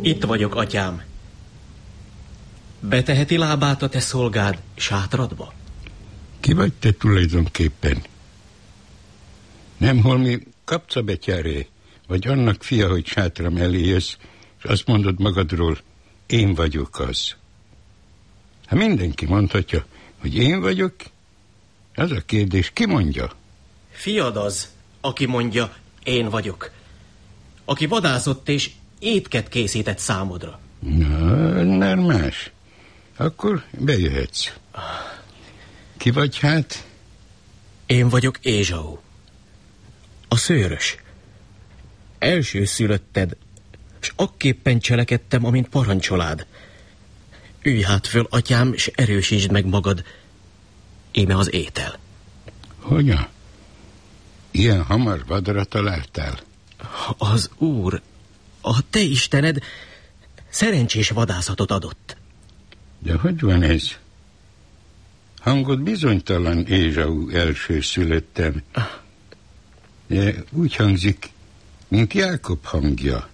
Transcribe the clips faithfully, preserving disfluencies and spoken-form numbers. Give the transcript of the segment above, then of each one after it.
Itt vagyok, atyám. Beteheti lábát a te szolgád sátradba? Ki vagy te tulajdonképpen? Nem holmi kapcabetyáré, vagy annak fia, hogy sátram elé jössz, és azt mondod magadról, én vagyok az. Ha mindenki mondhatja, hogy én vagyok, az a kérdés, ki mondja? Fiad az, aki mondja, én vagyok. Aki vadászott és étket készített számodra. Na, nem más. Akkor bejöhetsz. Ki vagy hát? Én vagyok Ézsau. A szőrös. Első szülötted, s akképpen cselekedtem, amint parancsolád. Ülj hát föl, atyám, s erősítsd meg magad. Íme az étel. Hogyan? Ilyen hamar vadra találtál? Az Úr, a te Istened szerencsés vadászatot adott. De hogy van ez? Hangod bizonytalan, Ézsau első szülöttem. De úgy hangzik, mint Jákob hangja.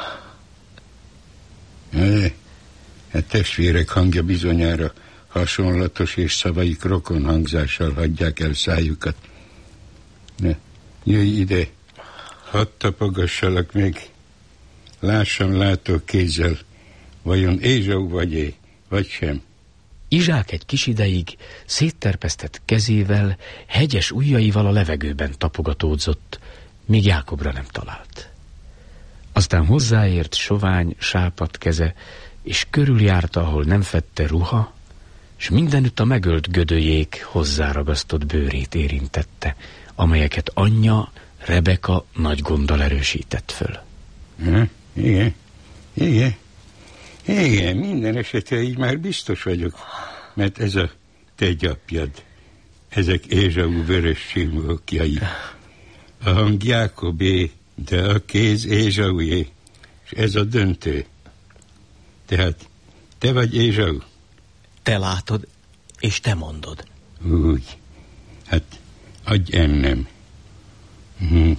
E, a testvérek hangja bizonyára hasonlatos, és szavaik rokon hangzással hagyják el szájukat. Ne, jöjj ide, hadd tapogassalak meg. Lássam látó kézzel, vajon Ézsau vagy-e, vagy sem. Izsák egy kis ideig szétterpesztett kezével, hegyes ujjaival a levegőben tapogatódzott, míg Jákobra nem talált. Aztán hozzáért sovány, sápadt keze, és körüljárta, ahol nem fedte ruha, s mindenütt a megölt gödölyék hozzáragasztott bőrét érintette, amelyeket anyja, Rebeka nagy gonddal erősített föl. Ha, igen, igen, igen, minden esetre így már biztos vagyok, mert ez a te gyapjad, ezek Ézsau vörös silmokjai. A hang Jákobé, de a kéz Ézsaué, és ez a döntő. Tehát te vagy Ézsau? Te látod, és te mondod. Úgy, hát adj ennem. Hm.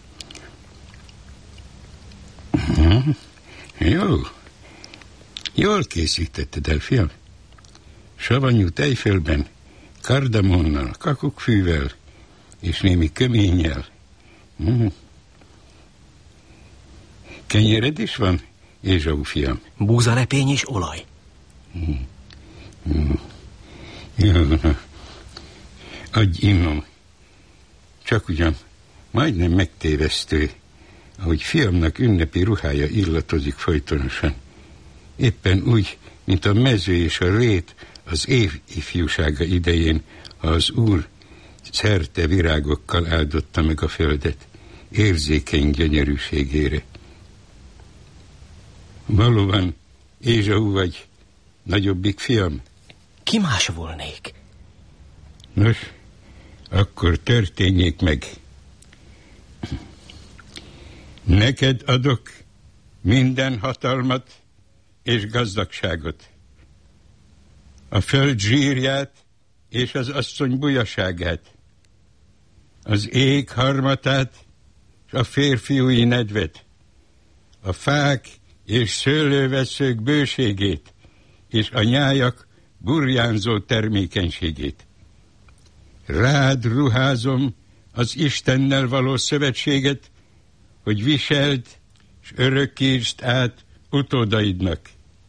Hm. Jó. Jól készítetted el, fiam. Savanyú tejfölben, kardamonnal, kakukkfűvel és némi köménnyel. Hm. Kenyered is van, Ézsau fiam? Búzalepény és olaj. Hm. Hm. Jó, na. Adj innom. Csak ugyan majdnem megtévesztő, ahogy fiamnak ünnepi ruhája illatozik folytonosan. Éppen úgy, mint a mező és a rét az év ifjúsága idején, ha az Úr szerte virágokkal áldotta meg a földet, érzékeny gyönyörűségére. Valóban Ézsau vagy, nagyobbik fiam? Ki más volnék? Nos, akkor történjék meg. Neked adok minden hatalmat és gazdagságot, a föld zsírját és az asszony bujaságát, az ég harmatát és a férfiúi nedvet, a fák és szőlőveszők bőségét és a nyájak burjánzó termékenységét. Rád ruházom az Istennel való szövetséget, hogy viseld és örökítsd át utódaidnak.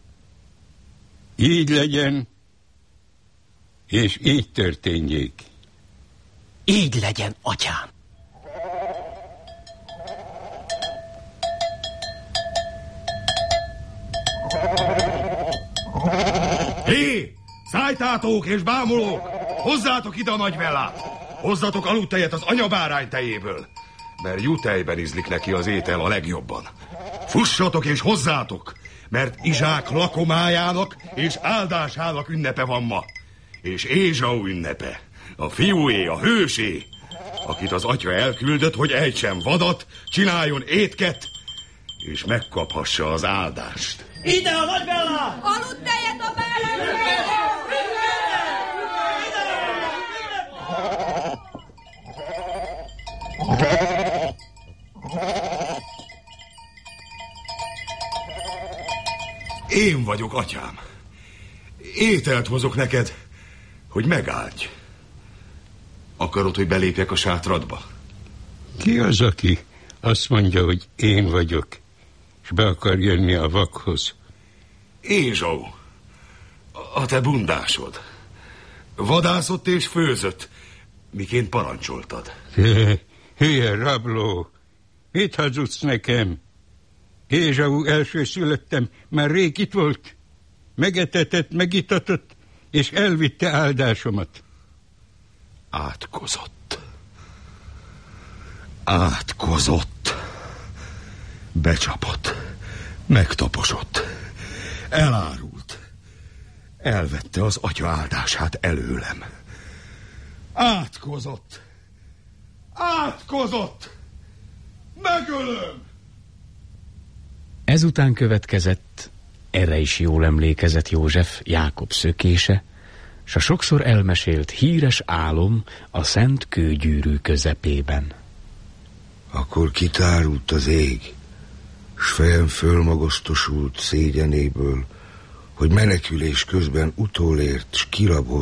Így legyen, és így történjék. Így legyen, atyám. Hé, szájtátók és bámulók, hozzátok ide a nagyvellát. Hozzatok aludtejet az anyabárány tejéből, mert jutejben ízlik neki az étel a legjobban. Fussatok és hozzátok, mert Izsák lakomájának és áldásának ünnepe van ma. És Ézsau ünnepe, a fiúé, a hősé, akit az atya elküldött, hogy ejtsen vadat, csináljon étket, és megkaphassa az áldást. Ide a nagyvellá! Aludtejet a bárány! Én vagyok, atyám. Ételt hozok neked, hogy megáldj. Akarod, hogy belépjek a sátradba? Ki az, aki azt mondja, hogy én vagyok, és be akar jönni a vakhoz? Ézsau, a te bundásod. Vadászott és főzött, miként parancsoltad. Hülye rabló, mit hazudsz nekem? Ézsau elsőszülöttem már rég itt volt. Megetetett, megitatott, és elvitte áldásomat. Átkozott. Átkozott. Becsapott. Megtaposott. Elárult. Elvette az atya áldását előlem. Átkozott. Átkozott. Megölöm. Ezután következett, erre is jól emlékezett József, Jákob szökése, s a sokszor elmesélt híres álom a szent kőgyűrű közepében. Akkor kitárult az ég, s fejem fölmagasztosult szégyenéből, hogy menekülés közben utolért, s kirabolt